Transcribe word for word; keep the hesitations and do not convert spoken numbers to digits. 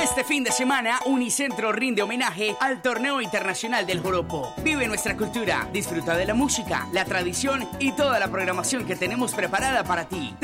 Este fin de semana, Unicentro rinde homenaje al Torneo Internacional del Joropo. Vive nuestra cultura, disfruta de la música, la tradición y toda la programación que tenemos preparada para ti.